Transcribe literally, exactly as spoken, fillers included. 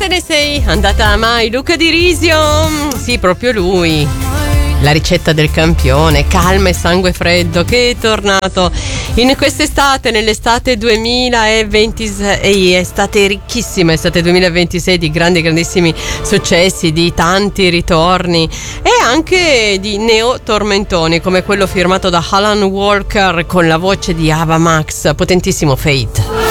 te ne sei andata mai, Luca Di Risio? Sì, proprio lui. La ricetta del campione, calma e sangue freddo, che è tornato in quest'estate, nell'estate duemilaventisei, estate ricchissima, estate duemilaventisei di grandi, grandissimi successi, di tanti ritorni e anche di neo tormentoni come quello firmato da Alan Walker con la voce di Ava Max, potentissimo Fate.